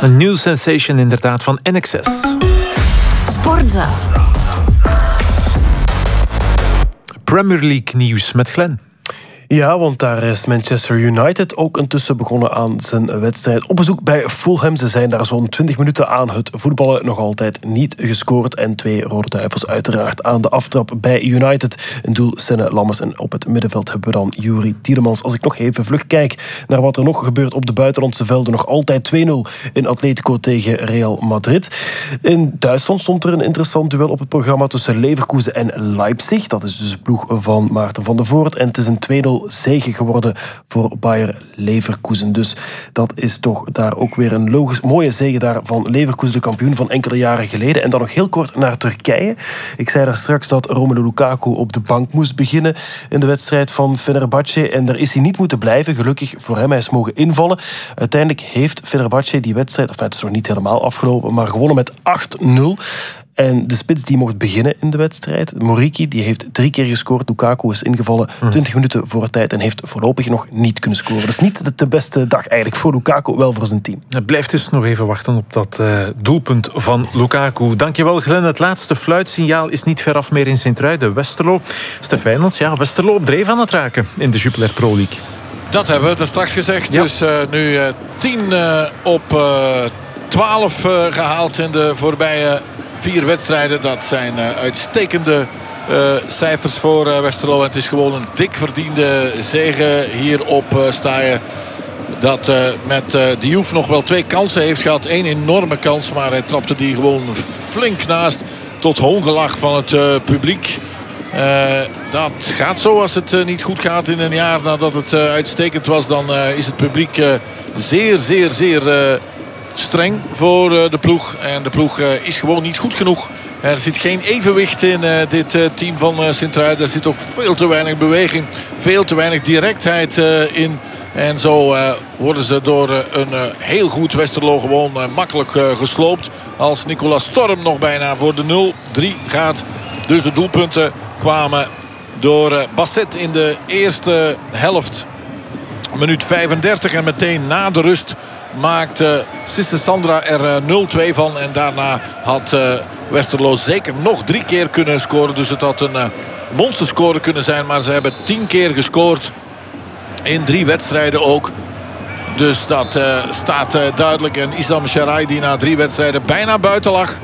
Een nieuw sensation inderdaad van NXS. Sportza. Premier League nieuws met Glenn. Ja, want daar is Manchester United ook intussen begonnen aan zijn wedstrijd. Op bezoek bij Fulham. Ze zijn daar zo'n 20 minuten aan het voetballen. Nog altijd niet gescoord. En 2 Rode Duivels uiteraard aan de aftrap bij United. In doel Senne Lammers. En op het middenveld hebben we dan Youri Tielemans. Als ik nog even vlug kijk naar wat er nog gebeurt op de buitenlandse velden. Nog altijd 2-0 in Atletico tegen Real Madrid. In Duitsland stond er een interessant duel op het programma tussen Leverkusen en Leipzig. Dat is dus de ploeg van Maarten van der Voort. En het is een 2-0 zege geworden voor Bayer Leverkusen. Dus dat is toch daar ook weer een mooie zege daar van Leverkusen, de kampioen van enkele jaren geleden. En dan nog heel kort naar Turkije. Ik zei daar straks dat Romelu Lukaku op de bank moest beginnen in de wedstrijd van Fenerbahce. En daar is hij niet moeten blijven. Gelukkig voor hem, hij is mogen invallen. Uiteindelijk heeft Fenerbahce die wedstrijd, enfin, het is nog niet helemaal afgelopen, maar gewonnen met 8-0. En de spits die mocht beginnen in de wedstrijd, Moriki, die heeft 3 keer gescoord. Lukaku is ingevallen 20 minuten voor tijd en heeft voorlopig nog niet kunnen scoren. Dus niet de beste dag eigenlijk voor Lukaku, wel voor zijn team. Het blijft dus nog even wachten op dat doelpunt van Lukaku. Dankjewel Glenn. Het laatste fluitsignaal is niet veraf meer in Sint-Truiden. Westerlo. Stef Wijnands, ja, Westerlo op dreef aan het raken in de Jupiler Pro League. Dat hebben we er straks gezegd. Ja. Dus nu 10 op 12 gehaald in de voorbije 4 wedstrijden. Dat zijn uitstekende cijfers voor Westerlo. Het is gewoon een dik verdiende zege hier op Staaien. Dat met Diouf nog wel 2 kansen heeft gehad. 1 enorme kans, maar hij trapte die gewoon flink naast. Tot hoongelach van het publiek. Dat gaat zo als het niet goed gaat in een jaar nadat het uitstekend was. Dan is het publiek zeer streng voor de ploeg. En de ploeg is gewoon niet goed genoeg. Er zit geen evenwicht in dit team van Sint-Truiden. Er zit ook veel te weinig beweging. Veel te weinig directheid in. En zo worden ze door een heel goed Westerlo gewoon makkelijk gesloopt. Als Nicolas Storm nog bijna voor de 0-3 gaat. Dus de doelpunten kwamen door Basset in de eerste helft. Minuut 35 en meteen na de rust maakte Sisse Sandra er 0-2 van. En daarna had Westerlo zeker nog 3 keer kunnen scoren. Dus het had een monsterscore kunnen zijn. Maar ze hebben 10 keer gescoord. In 3 wedstrijden ook. Dus dat staat duidelijk. En Isam Sharai, die na 3 wedstrijden bijna buiten lag,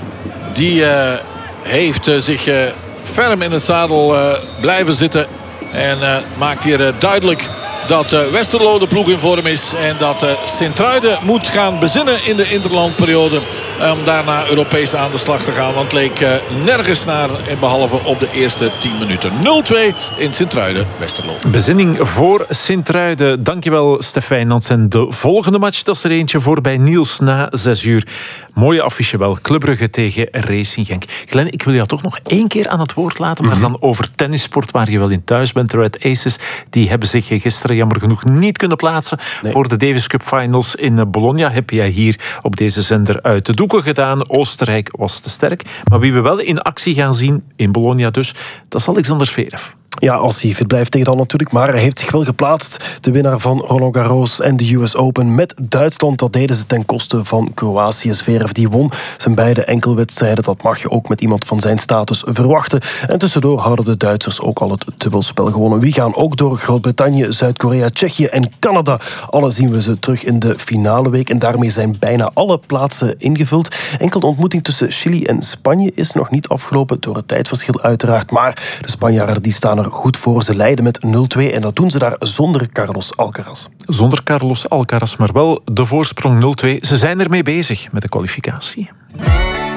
die heeft zich ferm in het zadel blijven zitten. En maakt hier duidelijk dat Westerlo de ploeg in vorm is. En dat Sint-Truiden moet gaan bezinnen in de interlandperiode. Om daarna Europees aan de slag te gaan. Want het leek nergens naar. Behalve op de eerste 10 minuten. 0-2 in Sint-Truiden, Westerlo. Bezinning voor Sint-Truiden. Dankjewel Stef Wijnands. En de volgende match, dat is er eentje voor bij Niels na 6 uur. Mooie affiche wel. Club Brugge tegen Racing Genk. Glenn, ik wil jou toch nog 1 keer aan het woord laten. Maar dan over tennissport, waar je wel in thuis bent. De Red Aces, die hebben zich gisteren jammer genoeg niet kunnen plaatsen voor de Davis Cup Finals in Bologna. Heb jij hier op deze zender uit de doeken gedaan. Oostenrijk was te sterk. Maar wie we wel in actie gaan zien, in Bologna dus, dat is Alexander Zverev. Ja, als hij fit blijft tegen dan natuurlijk. Maar hij heeft zich wel geplaatst. De winnaar van Roland Garros en de US Open met Duitsland. Dat deden ze ten koste van Kroatië. Zverev die won zijn beide enkelwedstrijden. Dat mag je ook met iemand van zijn status verwachten. En tussendoor houden de Duitsers ook al het dubbelspel gewonnen. Wie gaan ook door? Groot-Brittannië, Zuid-Korea, Tsjechië en Canada. Alle zien we ze terug in de finale week. En daarmee zijn bijna alle plaatsen ingevuld. Enkel de ontmoeting tussen Chili en Spanje is nog niet afgelopen. Door het tijdverschil uiteraard. Maar de Spanjaarden die staan er goed voor. Ze leiden met 0-2 en dat doen ze daar zonder Carlos Alcaraz. Zonder Carlos Alcaraz, maar wel de voorsprong 0-2. Ze zijn ermee bezig met de kwalificatie.